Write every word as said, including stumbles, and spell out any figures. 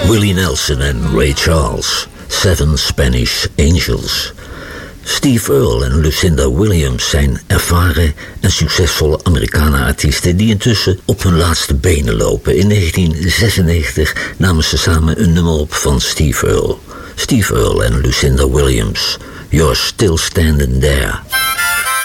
Willie Nelson en Ray Charles, Seven Spanish Angels. Steve Earle en Lucinda Williams zijn ervaren en succesvolle Americana-artiesten die intussen op hun laatste benen lopen. In negentien zesennegentig namen ze samen een nummer op van Steve Earle. Steve Earle en Lucinda Williams, You're Still Standing There.